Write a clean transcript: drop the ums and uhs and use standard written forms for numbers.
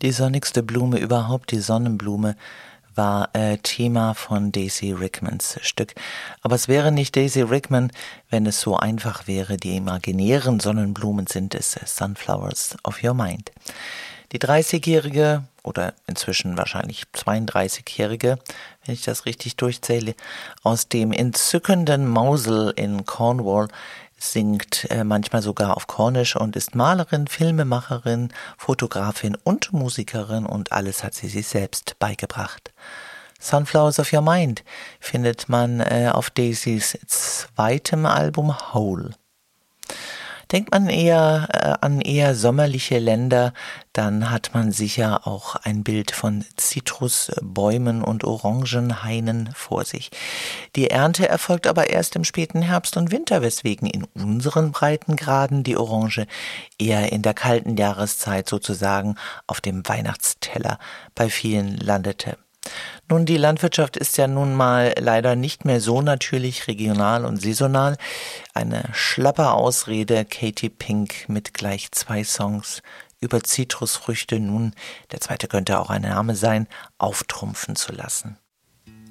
Die sonnigste Blume überhaupt, die Sonnenblume, war Thema von Daisy Rickmans Stück. Aber es wäre nicht Daisy Rickman, wenn es so einfach wäre. Die imaginären Sonnenblumen sind es, Sunflowers of Your Mind. Die 30-jährige oder inzwischen wahrscheinlich 32-jährige, wenn ich das richtig durchzähle, aus dem entzückenden Mosul in Cornwall singt manchmal sogar auf Cornish und ist Malerin, Filmemacherin, Fotografin und Musikerin und alles hat sie sich selbst beigebracht. Sunflowers of Your Mind findet man auf Daisys zweitem Album Whole. Denkt man eher an eher sommerliche Länder, dann hat man sicher auch ein Bild von Zitrusbäumen und Orangenhainen vor sich. Die Ernte erfolgt aber erst im späten Herbst und Winter, weswegen in unseren Breitengraden die Orange eher in der kalten Jahreszeit sozusagen auf dem Weihnachtsteller bei vielen landete. Nun, die Landwirtschaft ist ja nun mal leider nicht mehr so natürlich, regional und saisonal. Eine schlappe Ausrede, Katy Pink mit gleich 2 Songs über Zitrusfrüchte, nun, der zweite könnte auch ein Name sein, auftrumpfen zu lassen.